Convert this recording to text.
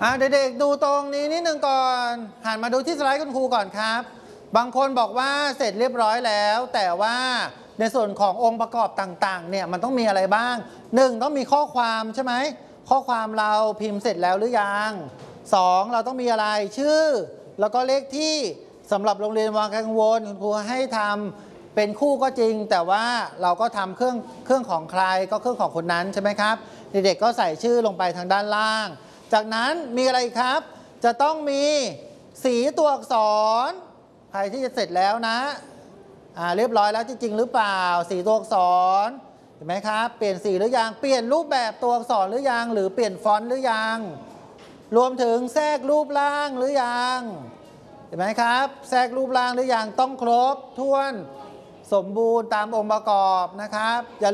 เด็กๆดูตรงนี้นิดนึงก่อนหันมาดูที่สไลด์คุณครูก่อนครับบางคนบอกว่าเสร็จเรียบร้อยแล้วแต่ว่าในส่วนขององค์ประกอบต่างๆเนี่ยมันต้องมีอะไรบ้าง1ต้องมีข้อความใช่ไหมข้อความเราพิมพ์เสร็จแล้วหรือยัง2เราต้องมีอะไรชื่อแล้วก็เลขที่สำหรับโรงเรียนวังกังวลคุณครูให้ทำเป็นคู่ก็จริงแต่ว่าเราก็ทำเครื่องของใครก็เครื่องของคนนั้นใช่ไหมครับเด็กๆก็ใส่ชื่อลงไปทางด้านล่างจากนั้นมีอะไรครับจะต้องมีสีตัวอักษรใครที่จะเสร็จแล้วนะเรียบร้อยแล้วจริงๆหรือเปล่าสีตัวอักษรเห็นไหมครับเปลี่ยนสีหรือยังเปลี่ยนรูปแบบตัวอักษรหรือยังหรือเปลี่ยนฟอนต์หรือยังรวมถึงแทรกรูปร่างหรือยังเห็นไหมครับแทรกรูปร่างหรือยังต้องครบถ้วนสมบูรณ์ตามองค์ประกอบนะครับ